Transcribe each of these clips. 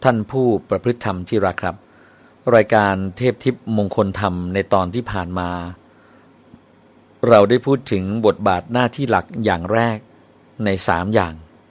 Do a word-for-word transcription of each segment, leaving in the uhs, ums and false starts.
ท่านผู้ประพฤติธรรมที่รักครับรายการเทพทิพย์มงคลธรรมในตอนที่ผ่านมาเราได้พูดถึงบทบาทหน้าที่หลักอย่างแรกในสามอย่าง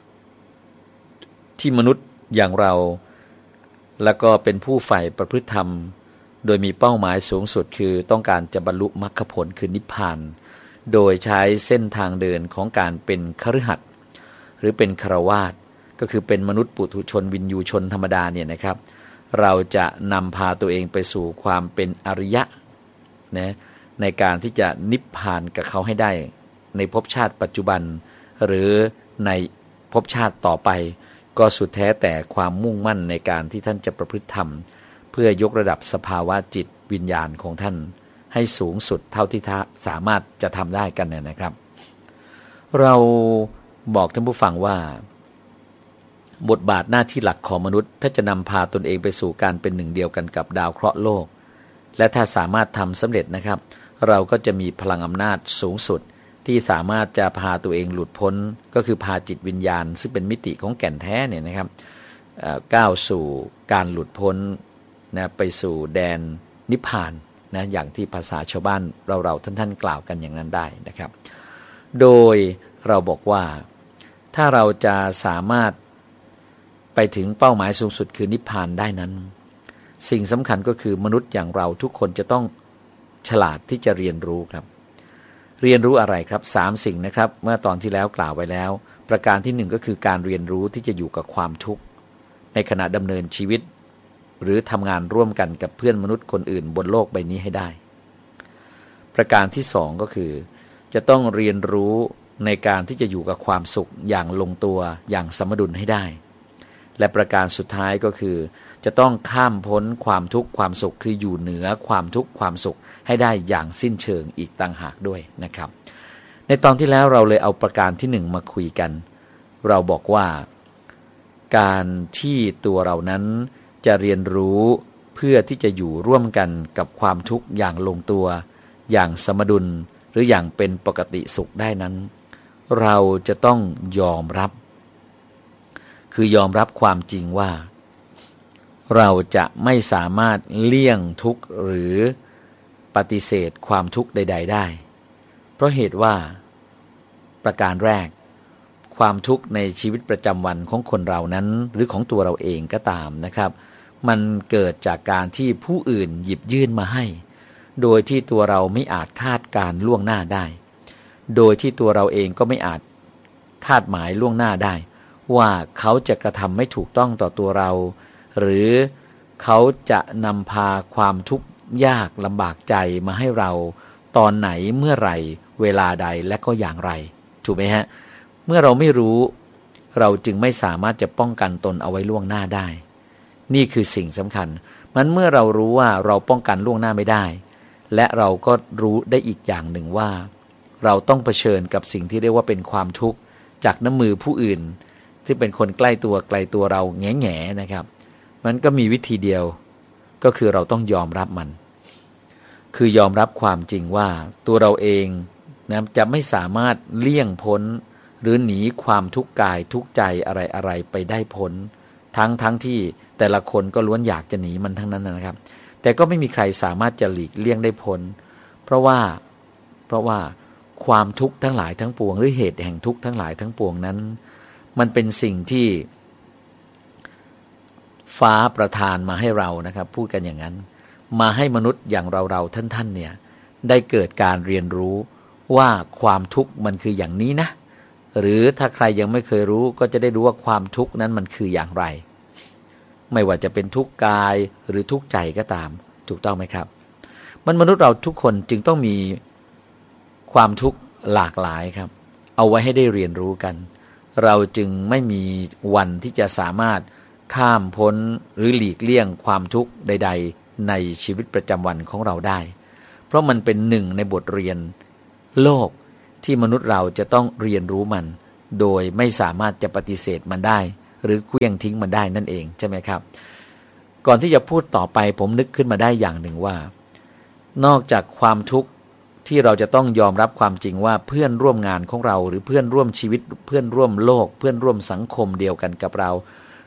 ที่มนุษย์อย่างเราแล้วก็เป็นผู้ใฝ่ประพฤติธรรมโดยมีเป้าหมายสูงสุดคือต้องการจะบรรลุมรรคผลคือนิพพานโดยใช้เส้นทางเดินของการเป็นคฤหัสถ์หรือเป็นฆราวาสก็คือเป็นมนุษย์ปุถุชนวินยูชนธรรมดาเนี่ยนะครับเราจะนำพาตัวเองไปสู่ความเป็นอริยะนะในการที่จะนิพพานกับเขาให้ได้ในภพชาติปัจจุบันหรือในภพชาติต่อไปก็สุดแท้แต่ความมุ่งมั่นในการที่ท่านจะประพฤติธรรมเพื่อยกระดับสภาวะจิตวิญญาณของท่านให้สูงสุดเท่าที่สามารถจะทำได้กันเนี่ยนะครับเราบอกท่านผู้ฟังว่าบทบาทหน้าที่หลักของมนุษย์ถ้าจะนำพาตนเองไปสู่การเป็นหนึ่งเดียวกันกับดาวเคราะห์โลกและถ้าสามารถทำสำเร็จนะครับเราก็จะมีพลังอำนาจสูงสุดที่สามารถจะพาตัวเองหลุดพ้นก็คือพาจิตวิญญาณซึ่งเป็นมิติของแก่นแท้เนี่ยนะครับก้าวสู่การหลุดพ้นนะไปสู่แดนนิพพานนะอย่างที่ภาษาชาวบ้านเราๆท่านๆกล่าวกันอย่างนั้นได้นะครับโดยเราบอกว่าถ้าเราจะสามารถไปถึงเป้าหมายสูงสุดคือนิพพานได้นั้นสิ่งสำคัญก็คือมนุษย์อย่างเราทุกคนจะต้องฉลาดที่จะเรียนรู้ครับเรียนรู้อะไรครับสามสิ่งนะครับเมื่อตอนที่แล้วกล่าวไว้แล้วประการที่หนึ่งก็คือการเรียนรู้ที่จะอยู่กับความทุกข์ในขณะดำเนินชีวิตหรือทำงานร่วมกันกับเพื่อนมนุษย์คนอื่นบนโลกใบนี้ให้ได้ประการที่สองก็คือจะต้องเรียนรู้ในการที่จะอยู่กับความสุขอย่างลงตัวอย่างสมดุลให้ได้และประการสุดท้ายก็คือจะต้องข้ามพ้นความทุกข์ความสุขคืออยู่เหนือความทุกข์ความสุขให้ได้อย่างสิ้นเชิงอีกต่างหากด้วยนะครับในตอนที่แล้วเราเลยเอาประการที่หนึ่งมาคุยกันเราบอกว่าการที่ตัวเรานั้นจะเรียนรู้เพื่อที่จะอยู่ร่วมกันกับความทุกข์อย่างลงตัวอย่างสมดุลหรืออย่างเป็นปกติสุขได้นั้นเราจะต้องยอมรับคือยอมรับความจริงว่าเราจะไม่สามารถเลี่ยงทุกข์หรือปฏิเสธความทุกข์ใดๆได้เพราะเหตุว่าประการแรกความทุกข์ในชีวิตประจำวันของคนเรานั้นหรือของตัวเราเองก็ตามนะครับมันเกิดจากการที่ผู้อื่นหยิบยื่นมาให้โดยที่ตัวเราไม่อาจคาดการณ์ล่วงหน้าได้โดยที่ตัวเราเองก็ไม่อาจคาดหมายล่วงหน้าได้ว่าเขาจะกระทำไม่ถูกต้องต่อตัวเราหรือเขาจะนำพาความทุกข์ยากลำบากใจมาให้เราตอนไหนเมื่อไหร่เวลาใดและก็อย่างไรถูกไหมฮะเมื่อเราไม่รู้เราจึงไม่สามารถจะป้องกันตนเอาไว้ล่วงหน้าได้นี่คือสิ่งสำคัญมันเมื่อเรารู้ว่าเราป้องกันล่วงหน้าไม่ได้และเราก็รู้ได้อีกอย่างหนึ่งว่าเราต้องเผชิญกับสิ่งที่เรียกว่าเป็นความทุกข์จากน้ำมือผู้อื่นที่เป็นคนใกล้ตัวไกลตัวเราแง่แง่นะครับมันก็มีวิธีเดียวก็คือเราต้องยอมรับมันคือยอมรับความจริงว่าตัวเราเองนะจะไม่สามารถเลี่ยงพ้นหรือหนีความทุกข์กายทุกข์ใจอะไรๆไปได้พ้นทั้งทั้งที่แต่ละคนก็ล้วนอยากจะหนีมันทั้งนั้นนะครับแต่ก็ไม่มีใครสามารถจะหลีกเลี่ยงได้พ้นเพราะว่าเพราะว่าความทุกข์ทั้งหลายทั้งปวงหรือเหตุแห่งทุกข์ทั้งหลายทั้งปวงนั้นมันเป็นสิ่งที่ฟ้าประทานมาให้เรานะครับพูดกันอย่างนั้นมาให้มนุษย์อย่างเราๆท่านๆเนี่ยได้เกิดการเรียนรู้ว่าความทุกข์มันคืออย่างนี้นะหรือถ้าใครยังไม่เคยรู้ก็จะได้รู้ว่าความทุกข์นั้นมันคืออย่างไรไม่ว่าจะเป็นทุกข์กายหรือทุกข์ใจก็ตามถูกต้องไหมครับมันมนุษย์เราทุกคนจึงต้องมีความทุกข์หลากหลายครับเอาไว้ให้ได้เรียนรู้กันเราจึงไม่มีวันที่จะสามารถข้ามพ้นหรือหลีกเลี่ยงความทุกข์ใดๆในชีวิตประจำวันของเราได้เพราะมันเป็นหนึ่งในบทเรียนโลกที่มนุษย์เราจะต้องเรียนรู้มันโดยไม่สามารถจะปฏิเสธมันได้หรือเคลื่องทิ้งมันได้นั่นเองใช่ไหมครับก่อนที่จะพูดต่อไปผมนึกขึ้นมาได้อย่างหนึ่งว่านอกจากความทุกข์ที่เราจะต้องยอมรับความจริงว่าเพื่อนร่วมงานของเราหรือเพื่อนร่วมชีวิตเพื่อนร่วมโลกเพื่อนร่วมสังคมเดียวกันกับเรา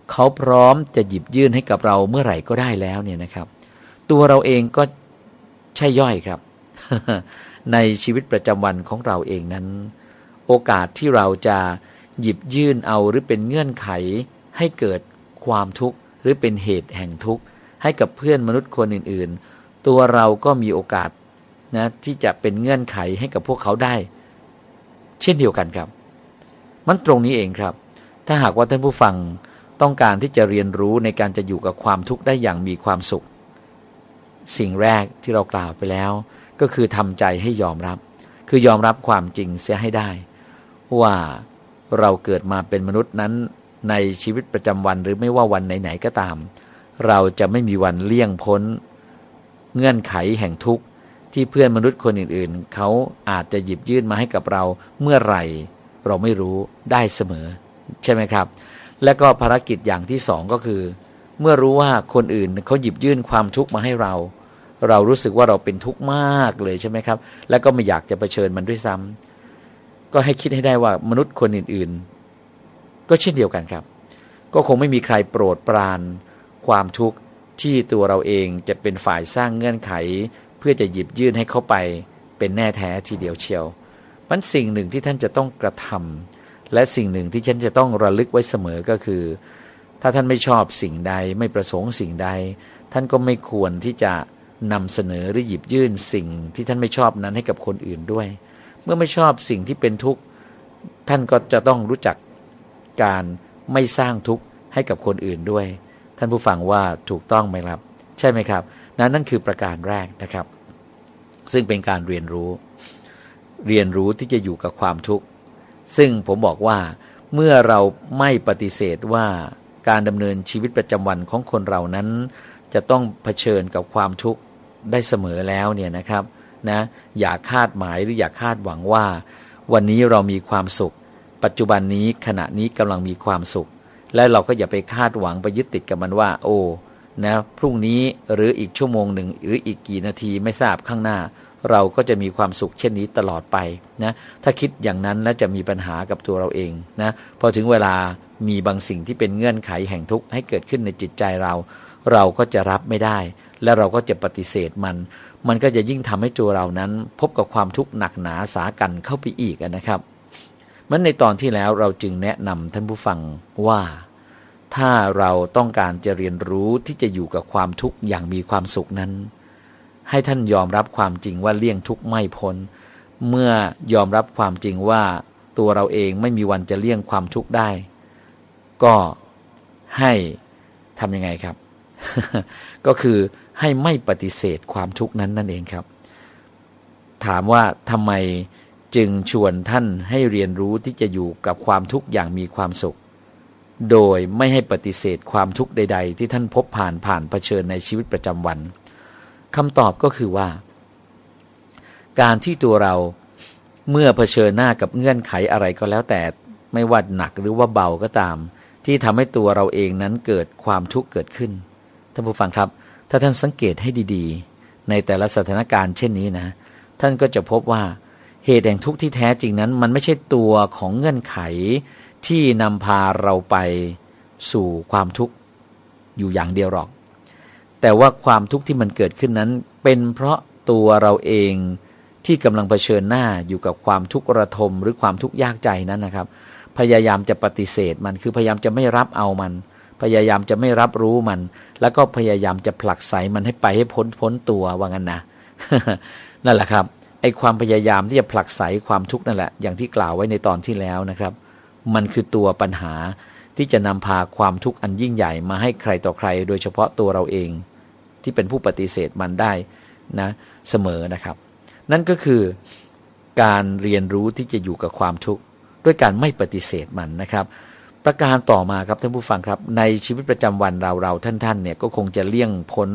เขาพร้อมจะหยิบยื่นให้กับเราเมื่อไหร่ก็ได้แล้วเนี่ยนะครับตัวเราเองก็ใช่ย่อยครับ ในชีวิตประจำวันของเราเองนั้นโอกาสที่เราจะหยิบยื่นเอาหรือเป็นเงื่อนไขให้เกิดความทุกข์หรือเป็นเหตุแห่งทุกข์ให้กับเพื่อนมนุษย์คนอื่นๆตัวเราก็มีโอกาสนะที่จะเป็นเงื่อนไขให้กับพวกเขาได้เช่นเดียวกันครับมันตรงนี้เองครับถ้าหากว่าท่านผู้ฟังต้องการที่จะเรียนรู้ในการจะอยู่กับความทุกข์ได้อย่างมีความสุขสิ่งแรกที่เรากล่าวไปแล้วก็คือทำใจให้ยอมรับคือยอมรับความจริงเสียให้ได้ว่าเราเกิดมาเป็นมนุษย์นั้นในชีวิตประจำวันหรือไม่ว่าวันไหนๆก็ตามเราจะไม่มีวันเลี่ยงพ้นเงื่อนไขแห่งทุกข์ที่เพื่อนมนุษย์คนอื่นๆเขาอาจจะหยิบยื่นมาให้กับเราเมื่อไหร่เราไม่รู้ได้เสมอใช่ไหมครับและก็ภารกิจอย่างที่สองก็คือเมื่อรู้ว่าคนอื่นเขาหยิบยื่นความทุกข์มาให้เราเรารู้สึกว่าเราเป็นทุกข์มากเลยใช่ไหมครับแล้วก็ไม่อยากจะเผชิญมันด้วยซ้ำก็ให้คิดให้ได้ว่ามนุษย์คนอื่นๆก็เช่นเดียวกันครับก็คงไม่มีใครโปรดปรานความทุกข์ที่ตัวเราเองจะเป็นฝ่ายสร้างเงื่อนไขเพื่อจะหยิบยื่นให้เขาไปเป็นแน่แท้ทีเดียวเชียวมันสิ่งหนึ่งที่ท่านจะต้องกระทำและสิ่งหนึ่งที่ฉันจะต้องระลึกไว้เสมอก็คือถ้าท่านไม่ชอบสิ่งใดไม่ประสงค์สิ่งใดท่านก็ไม่ควรที่จะนำเสนอหรือหยิบยื่นสิ่งที่ท่านไม่ชอบนั้นให้กับคนอื่นด้วยเมื่อไม่ชอบสิ่งที่เป็นทุกข์ท่านก็จะต้องรู้จักการไม่สร้างทุกข์ให้กับคนอื่นด้วยท่านผู้ฟังว่าถูกต้องไหมครับใช่ไหมครับนั่นนั่นคือประการแรกนะครับซึ่งเป็นการเรียนรู้เรียนรู้ที่จะอยู่กับความทุกข์ซึ่งผมบอกว่าเมื่อเราไม่ปฏิเสธว่าการดำเนินชีวิตประจำวันของคนเรานั้นจะต้องเผชิญกับความทุกข์ได้เสมอแล้วเนี่ยนะครับนะอย่าคาดหมายหรืออย่าคาดหวังว่าวันนี้เรามีความสุขปัจจุบันนี้ขณะนี้กำลังมีความสุขและเราก็อย่าไปคาดหวังไปยึดติดกับมันว่าโอ้นะพรุ่งนี้หรืออีกชั่วโมงหนึ่งหรืออีกกี่นาทีไม่ทราบข้างหน้าเราก็จะมีความสุขเช่นนี้ตลอดไปนะถ้าคิดอย่างนั้นแล้วจะมีปัญหากับตัวเราเองนะพอถึงเวลามีบางสิ่งที่เป็นเงื่อนไขแห่งทุกข์ให้เกิดขึ้นในจิตใจเราเราก็จะรับไม่ได้และเราก็จะปฏิเสธมันมันก็จะยิ่งทำให้ตัวเรานั้นพบกับความทุกข์หนักหนาสากันเข้าไปอีกนะครับมันในตอนที่แล้วเราจึงแนะนำท่านผู้ฟังว่าถ้าเราต้องการจะเรียนรู้ที่จะอยู่กับความทุกข์อย่างมีความสุขนั้นให้ท่านยอมรับความจริงว่าเลี่ยงทุกข์ไม่พ้นเมื่อยอมรับความจริงว่าตัวเราเองไม่มีวันจะเลี่ยงความทุกข์ได้ก็ให้ทำยังไงครับ ก็คือให้ไม่ปฏิเสธความทุกข์นั้นนั่นเองครับถามว่าทำไมจึงชวนท่านให้เรียนรู้ที่จะอยู่กับความทุกข์อย่างมีความสุขโดยไม่ให้ปฏิเสธความทุกข์ใดๆที่ท่านพบผ่านผ่านเผชิญในชีวิตประจำวันคำตอบก็คือว่าการที่ตัวเราเมื่อเผชิญหน้ากับเงื่อนไขอะไรก็แล้วแต่ไม่ว่าหนักหรือว่าเบาก็ตามที่ทำให้ตัวเราเองนั้นเกิดความทุกข์เกิดขึ้นท่านผู้ฟังครับถ้าท่านสังเกตให้ดีๆในแต่ละสถานการณ์เช่นนี้นะท่านก็จะพบว่าเหตุแห่งทุกข์ที่แท้จริงนั้นมันไม่ใช่ตัวของเงื่อนไขที่นำพาเราไปสู่ความทุกข์อยู่อย่างเดียวหรอกแต่ว่าความทุกข์ที่มันเกิดขึ้นนั้นเป็นเพราะตัวเราเองที่กำลังเผชิญหน้าอยู่กับความทุกข์ระทมหรือความทุกข์ยากใจนั้นนะครับพยายามจะปฏิเสธมันคือพยายามจะไม่รับเอามันพยายามจะไม่รับรู้มันแล้วก็พยายามจะผลักไสมันให้ไปให้พ้นพ้นตัวว่างั้นนะ นั่นแหละครับไอ้ความพยายามที่จะผลักไสความทุกข์นั่นแหละอย่างที่กล่าวไว้ในตอนที่แล้วนะครับมันคือตัวปัญหาที่จะนำพาความทุกข์อันยิ่งใหญ่มาให้ใครต่อใครโดยเฉพาะตัวเราเองที่เป็นผู้ปฏิเสธมันได้นะเสมอนะครับนั่นก็คือการเรียนรู้ที่จะอยู่กับความทุกข์ด้วยการไม่ปฏิเสธมันนะครับประการต่อมาครับท่านผู้ฟังครับในชีวิตประจำวันเราเราท่านๆเนี่ยก็คงจะเลี่ยงพ้น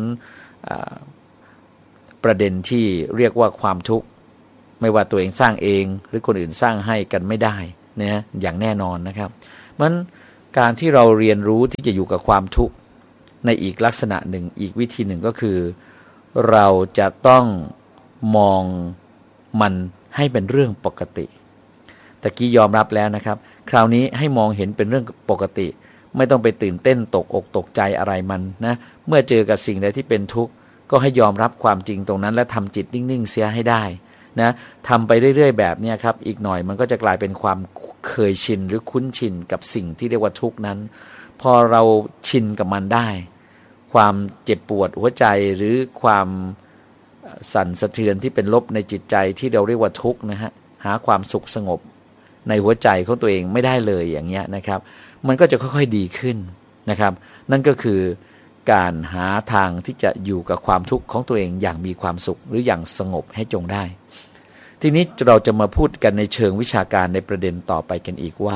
ประเด็นที่เรียกว่าความทุกข์ไม่ว่าตัวเองสร้างเองหรือคนอื่นสร้างให้กันไม่ได้นะอย่างแน่นอนนะครับมันการที่เราเรียนรู้ที่จะอยู่กับความทุกข์ในอีกลักษณะหนึ่งอีกวิธีหนึ่งก็คือเราจะต้องมองมันให้เป็นเรื่องปกติตะกี้ยอมรับแล้วนะครับคราวนี้ให้มองเห็นเป็นเรื่องปกติไม่ต้องไปตื่นเต้นตกอกตกใจอะไรมันนะเมื่อเจอกับสิ่งใดที่เป็นทุกข์ก็ให้ยอมรับความจริงตรงนั้นและทำจิตนิ่งๆเสียให้ได้นะทำไปเรื่อยๆแบบนี้ครับอีกหน่อยมันก็จะกลายเป็นความเคยชินหรือคุ้นชินกับสิ่งที่เรียกว่าทุกข์นั้นพอเราชินกับมันได้ความเจ็บปวดหัวใจหรือความสั่นสะเทือนที่เป็นลบในจิตใจที่เราเรียกว่าทุกข์นะฮะหาความสุขสงบในหัวใจของตัวเองไม่ได้เลยอย่างเงี้ยนะครับมันก็จะค่อยๆดีขึ้นนะครับนั่นก็คือการหาทางที่จะอยู่กับความทุกข์ของตัวเองอย่างมีความสุขหรืออย่างสงบให้จงได้ทีนี้เราจะมาพูดกันในเชิงวิชาการในประเด็นต่อไปกันอีกว่า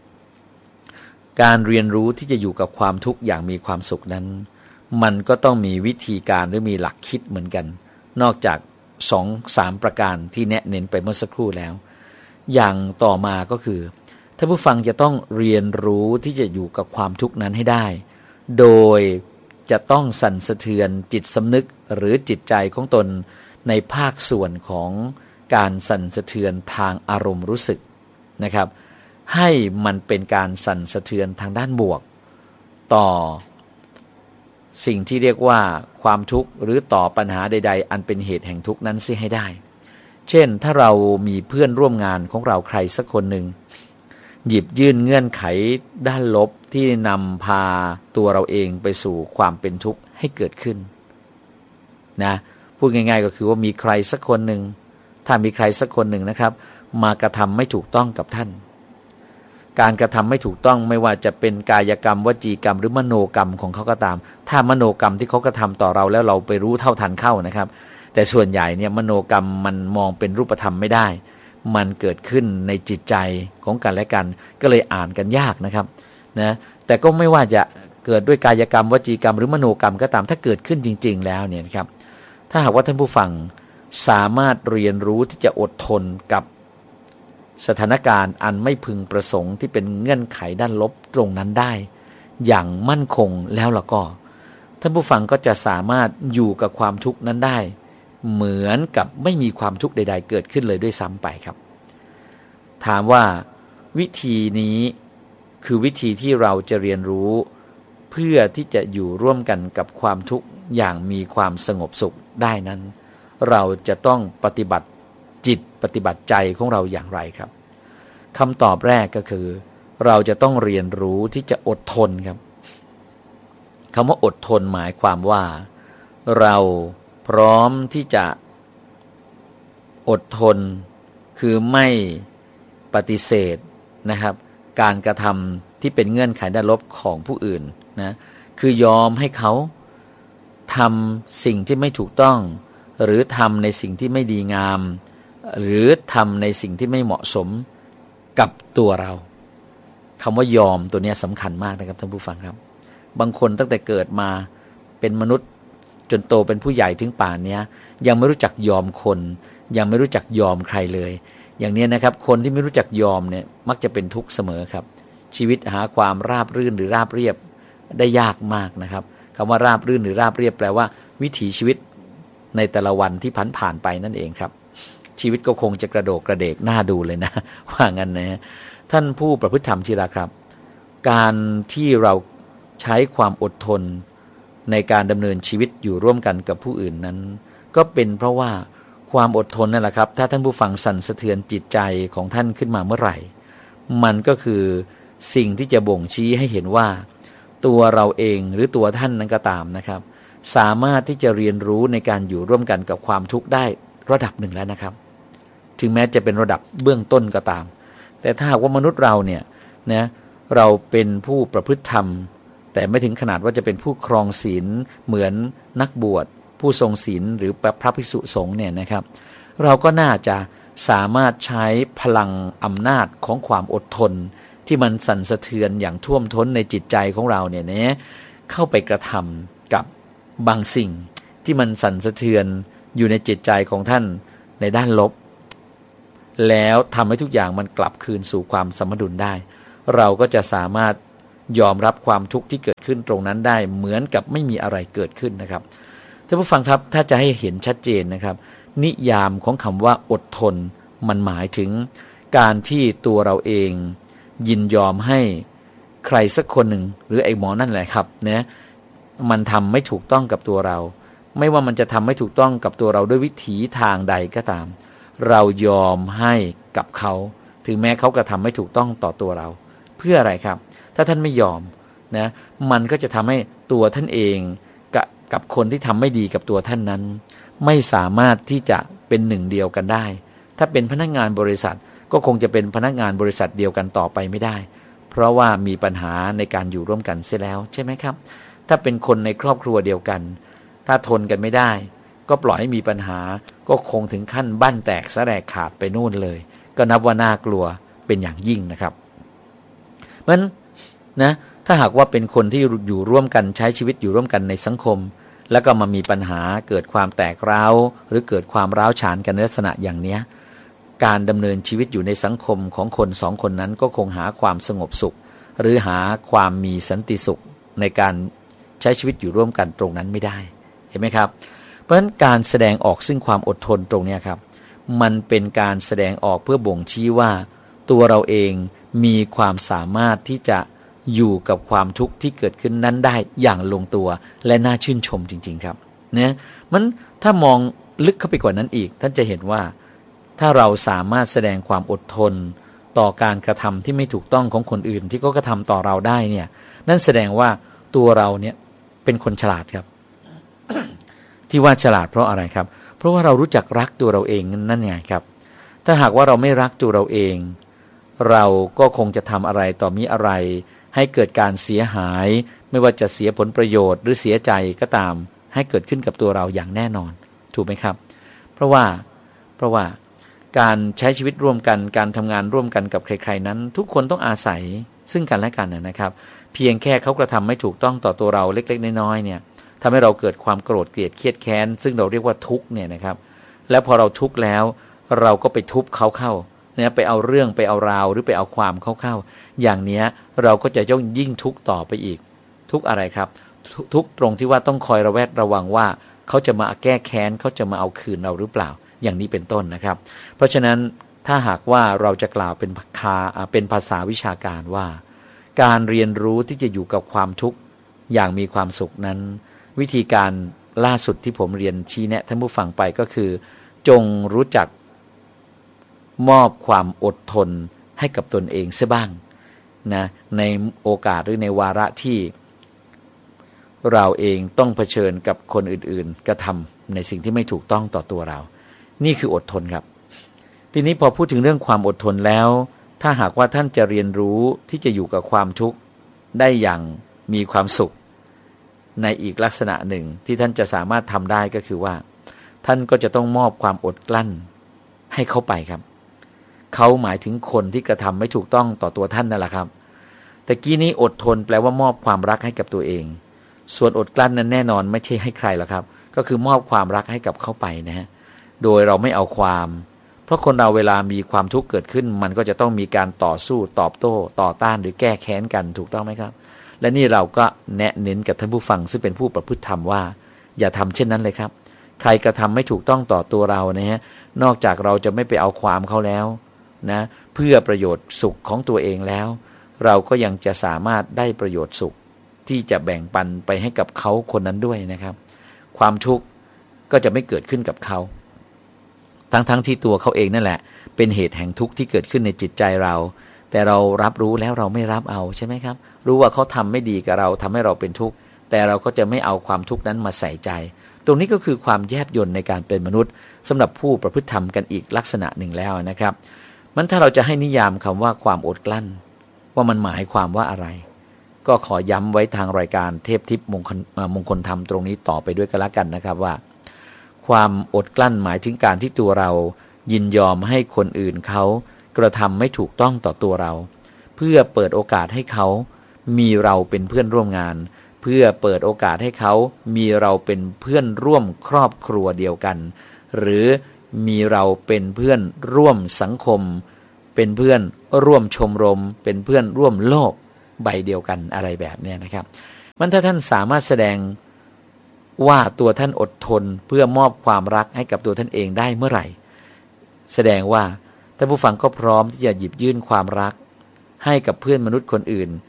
การเรียนรู้ที่จะอยู่กับความทุกข์อย่างมีความสุขนั้นมันก็ต้องมีวิธีการหรือมีหลักคิดเหมือนกันนอกจาก สองถึงสาม ประการที่แนะเน้นไปเมื่อสักครู่แล้วอย่างต่อมาก็คือท่านผู้ฟังจะต้องเรียนรู้ที่จะอยู่กับความทุกข์นั้นให้ได้โดยจะต้องสั่นสะเทือนจิตสำนึกหรือจิตใจของตนในภาคส่วนของการสั่นสะเทือนทางอารมณ์รู้สึกนะครับให้มันเป็นการสั่นสะเทือนทางด้านบวกต่อสิ่งที่เรียกว่าความทุกข์หรือต่อปัญหาใดๆอันเป็นเหตุแห่งทุกข์นั้นสิให้ได้เช่นถ้าเรามีเพื่อนร่วมงานของเราใครสักคนหนึ่งหยิบยื่นเงื่อนไขด้านลบที่นำพาตัวเราเองไปสู่ความเป็นทุกข์ให้เกิดขึ้นนะพูดง่ายๆก็คือว่ามีใครสักคนหนึ่งถ้ามีใครสักคนหนึ่งนะครับมากระทำไม่ถูกต้องกับท่านการกระทำไม่ถูกต้องไม่ว่าจะเป็นกายกรรมวจีกรรมหรือมโนกรรมของเขาก็ตามถ้ามโนกรรมที่เขากระทำต่อเราแล้วเราไปรู้เท่าทันเข้านะครับแต่ส่วนใหญ่เนี่ยมโนกรรมมันมองเป็นรูปธรรมไม่ได้มันเกิดขึ้นในจิตใจของกันและกันก็เลยอ่านกันยากนะครับนะแต่ก็ไม่ว่าจะเกิดด้วยกายกรรมวจีกรรมหรือมโนกรรมก็ตามถ้าเกิดขึ้นจริงๆแล้วเนี่ยครับถ้าหากว่าท่านผู้ฟังสามารถเรียนรู้ที่จะอดทนกับสถานการณ์อันไม่พึงประสงค์ที่เป็นเงื่อนไขด้านลบตรงนั้นได้อย่างมั่นคงแล้วล่ะก็ท่านผู้ฟังก็จะสามารถอยู่กับความทุกข์นั้นได้เหมือนกับไม่มีความทุกข์ใดๆเกิดขึ้นเลยด้วยซ้ำไปครับถามว่าวิธีนี้คือวิธีที่เราจะเรียนรู้เพื่อที่จะอยู่ร่วมกันกับความทุกข์อย่างมีความสงบสุขได้นั้นเราจะต้องปฏิบัติจิตปฏิบัติใจของเราอย่างไรครับคำตอบแรกก็คือเราจะต้องเรียนรู้ที่จะอดทนครับคำว่าอดทนหมายความว่าเราพร้อมที่จะอดทนคือไม่ปฏิเสธนะครับการกระทำที่เป็นเงื่อนไขด้านลบของผู้อื่นนะคือยอมให้เขาทำสิ่งที่ไม่ถูกต้องหรือทำในสิ่งที่ไม่ดีงามหรือทำในสิ่งที่ไม่เหมาะสมกับตัวเราคำว่ายอมตัวนี้สำคัญมากนะครับท่านผู้ฟังครับบางคนตั้งแต่เกิดมาเป็นมนุษย์จนโตเป็นผู้ใหญ่ถึงป่านนี้ยังไม่รู้จักยอมคนยังไม่รู้จักยอมใครเลยอย่างนี้นะครับคนที่ไม่รู้จักยอมเนี่ยมักจะเป็นทุกข์เสมอครับชีวิตหาความราบรื่นหรือราบเรียบได้ยากมากนะครับคำว่าราบรื่นหรือราบเรียบแปลว่าวิถีชีวิตในแต่ละวันที่ผ่านผ่านไปนั่นเองครับชีวิตก็คงจะกระโดดกระเดกน่าดูเลยนะว่างั้นนะท่านผู้ประพฤติธรรมที่รักครับการที่เราใช้ความอดทนในการดำเนินชีวิตอยู่ร่วมกันกับผู้อื่นนั้นก็เป็นเพราะว่าความอดทนนั่นแหละครับถ้าท่านผู้ฟังสั่นสะเทือนจิตใจของท่านขึ้นมาเมื่อไหร่มันก็คือสิ่งที่จะบ่งชี้ให้เห็นว่าตัวเราเองหรือตัวท่านนั้นก็ตามนะครับสามารถที่จะเรียนรู้ในการอยู่ร่วมกันกับความทุกข์ได้ระดับหนึ่งแล้วนะครับถึงแม้จะเป็นระดับเบื้องต้นก็ตามแต่ถ้าหากว่ามนุษย์เราเนี่ยนะเราเป็นผู้ประพฤติธรรมแต่ไม่ถึงขนาดว่าจะเป็นผู้ครองศีลเหมือนนักบวชผู้ทรงศีลหรือพระภิกษุสงฆ์เนี่ยนะครับเราก็น่าจะสามารถใช้พลังอำนาจของความอดทนที่มันสั่นสะเทือนอย่างท่วมท้นในจิตใจของเราเนี่ยนะเข้าไปกระทำกับบางสิ่งที่มันสั่นสะเทือนอยู่ในจิตใจของท่านในด้านลบแล้วทำให้ทุกอย่างมันกลับคืนสู่ความสมดุลได้เราก็จะสามารถยอมรับความทุกข์ที่เกิดขึ้นตรงนั้นได้เหมือนกับไม่มีอะไรเกิดขึ้นนะครับท่านผู้ฟังครับถ้าจะให้เห็นชัดเจนนะครับนิยามของคำว่าอดทนมันหมายถึงการที่ตัวเราเองยินยอมให้ใครสักคนหนึ่งหรือไอ้หมอนั่นแหละครับเนี่ยมันทำไม่ถูกต้องกับตัวเราไม่ว่ามันจะทำไม่ถูกต้องกับตัวเราด้วยวิถีทางใดก็ตามเรายอมให้กับเขาถึงแม้เขากระทำไม่ถูกต้องต่อตัวเราเพื่ออะไรครับถ้าท่านไม่ยอมนะมันก็จะทำให้ตัวท่านเองกับกับคนที่ทำไม่ดีกับตัวท่านนั้นไม่สามารถที่จะเป็นหนึ่งเดียวกันได้ถ้าเป็นพนักงานบริษัทก็คงจะเป็นพนักงานบริษัทเดียวกันต่อไปไม่ได้เพราะว่ามีปัญหาในการอยู่ร่วมกันเสียแล้วใช่ไหมครับถ้าเป็นคนในครอบครัวเดียวกันถ้าทนกันไม่ได้ก็ปล่อยให้มีปัญหาก็คงถึงขั้นบั้นแตกสะแรกขาดไปนู่นเลยก็นับว่าน่ากลัวเป็นอย่างยิ่งนะครับเพราะฉะนั้นนะถ้าหากว่าเป็นคนที่อยู่ร่วมกันใช้ชีวิตอยู่ร่วมกันในสังคมแล้วก็มามีปัญหาเกิดความแตกร้าวหรือเกิดความร้าวฉานกันในลักษณะอย่างนี้การดำเนินชีวิตอยู่ในสังคมของคนสองคนนั้นก็คงหาความสงบสุขหรือหาความมีสันติสุขในการใช้ชีวิตอยู่ร่วมกันตรงนั้นไม่ได้เห็นไหมครับเพราะฉะนั้นการแสดงออกซึ่งความอดทนตรงนี้ครับมันเป็นการแสดงออกเพื่อบ่งชี้ว่าตัวเราเองมีความสามารถที่จะอยู่กับความทุกข์ที่เกิดขึ้นนั้นได้อย่างลงตัวและน่าชื่นชมจริงๆครับเนี่ยมันถ้ามองลึกเข้าไปกว่านั้นอีกท่านจะเห็นว่าถ้าเราสามารถแสดงความอดทนต่อการกระทำที่ไม่ถูกต้องของคนอื่นที่เขากระทำต่อเราได้เนี่ยนั่นแสดงว่าตัวเราเนี่ยเป็นคนฉลาดครับ ที่ว่าฉลาดเพราะอะไรครับเพราะว่าเรารู้จักรักตัวเราเองนั่นไงครับถ้าหากว่าเราไม่รักตัวเราเองเราก็คงจะทำอะไรต่อมีอะไรให้เกิดการเสียหายไม่ว่าจะเสียผลประโยชน์หรือเสียใจก็ตามให้เกิดขึ้นกับตัวเราอย่างแน่นอนถูกไหมครับเพราะว่าเพราะว่าการใช้ชีวิตร่วมกันการทำงานร่วมกันกับใครๆนั้นทุกคนต้องอาศัยซึ่งกันและกันนะครับเพียงแค่เขากระทำไม่ถูกต้องต่อตัวเราเล็กๆน้อยๆเนี่ยทำให้เราเกิดความโกรธเกลียดเครียดแค้นซึ่งเราเรียกว่าทุกข์เนี่ยนะครับแล้วพอเราทุกข์แล้วเราก็ไปทุบเขาเข้าเนี่ยไปเอาเรื่องไปเอาราวหรือไปเอาความเข้าเข้าอย่างเนี้ยเราก็จะย่อมยิ่งทุกข์ต่อไปอีกทุกข์อะไรครับทุกข์ตรงที่ว่าต้องคอยระแวดระวังว่าเขาจะมาแก้แค้นเขาจะมาเอาคืนเราหรือเปล่าอย่างนี้เป็นต้นนะครับเพราะฉะนั้นถ้าหากว่าเราจะกล่าวเป็นคาเป็นภาษาวิชาการว่าการเรียนรู้ที่จะอยู่กับความทุกข์อย่างมีความสุขนั้นวิธีการล่าสุดที่ผมเรียนชี้แนะท่านผู้ฟังไปก็คือจงรู้จักมอบความอดทนให้กับตนเองซะบ้างนะในโอกาสหรือในวาระที่เราเองต้องเผชิญกับคนอื่นๆกระทำในสิ่งที่ไม่ถูกต้องต่อตัวเรานี่คืออดทนครับทีนี้พอพูดถึงเรื่องความอดทนแล้วถ้าหากว่าท่านจะเรียนรู้ที่จะอยู่กับความทุกข์ได้อย่างมีความสุขในอีกลักษณะหนึ่งที่ท่านจะสามารถทำได้ก็คือว่าท่านก็จะต้องมอบความอดกลั้นให้เขาไปครับเขาหมายถึงคนที่กระทำไม่ถูกต้องต่อตัวท่านนั่นแหละครับแต่กี้นี้อดทนแปลว่ามอบความรักให้กับตัวเองส่วนอดกลั้นนั้นแน่นอนไม่ใช่ให้ใครหรอกครับก็คือมอบความรักให้กับเขาไปนะฮะโดยเราไม่เอาความเพราะคนเราเวลามีความทุกข์เกิดขึ้นมันก็จะต้องมีการต่อสู้ตอบโต้ต่อต้านหรือแก้แค้นกันถูกต้องไหมครับและนี่เราก็แนะเน้นกับท่านผู้ฟังซึ่งเป็นผู้ประพฤติธรรมว่าอย่าทำเช่นนั้นเลยครับใครกระทำไม่ถูกต้องต่อตัวเรานะฮะนอกจากเราจะไม่ไปเอาความเขาแล้วนะเพื่อประโยชน์สุขของตัวเองแล้วเราก็ยังจะสามารถได้ประโยชน์สุขที่จะแบ่งปันไปให้กับเขาคนนั้นด้วยนะครับความทุกข์ก็จะไม่เกิดขึ้นกับเขาทั้งๆ ท, ที่ตัวเขาเองนั่นแหละเป็นเหตุแห่งทุกข์ที่เกิดขึ้นในจิตใจเราแต่เรารับรู้แล้วเราไม่รับเอาใช่ไหมครับรู้ว่าเขาทำไม่ดีกับเราทำให้เราเป็นทุกข์แต่เราก็จะไม่เอาความทุกข์นั้นมาใส่ใจตรงนี้ก็คือความแยบยลในการเป็นมนุษย์สำหรับผู้ประพฤติธรรมกันอีกลักษณะหนึ่งแล้วนะครับมันถ้าเราจะให้นิยามคำว่าความอดกลั้นว่ามันหมายความว่าอะไรก็ขอย้ำไว้ทางรายการเทพทิพย์มงคลมงคลธรรมตรงนี้ต่อไปด้วยกันละกันนะครับว่าความอดกลั้นหมายถึงการที่ตัวเรายินยอมให้คนอื่นเขากระทำไม่ถูกต้องต่อตัวเราเพื่อเปิดโอกาสให้เขามีเราเป็นเพื่อนร่วมงานเพื่อเปิดโอกาสให้เขามีเราเป็นเพื่อนร่วมครอบครัวเดียวกันหรือมีเราเป็นเพื่อนร่วมสังคมเป็นเพื่อนร่วมชมรมเป็นเพื่อนร่วมโลกใบเดียวกันอะไรแบบนี้นะครับมันถ้าท่านสามารถแสดงว่าตัวท่านอดทนเพื่อมอบความรักให้กับตัวท่านเองได้เมื่อไหร่แสดงว่าท่านผู้ฟังก็พร้อมที่จะหยิบยื่นความรักให้กับเพื่อนมนุษย์คนอื่น